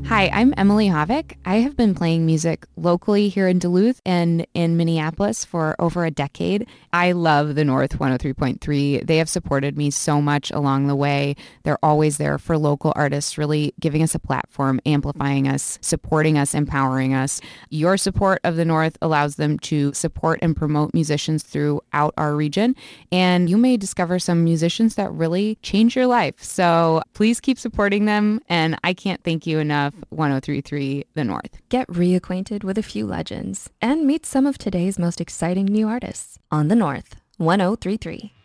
Hi, I'm Emily Havik. I have been playing music locally here in Duluth and in Minneapolis for over a decade. I love the North 103.3. They have supported me so much along the way. They're always there for local artists, really giving us a platform, amplifying us, supporting us, empowering us. Your support of the North allows them to support and promote musicians throughout our region, and you may discover some musicians that really change your life. So please keep supporting them, and I can't thank you enough. 103.3 The North. Get reacquainted with a few legends and meet some of today's most exciting new artists on The North 103.3.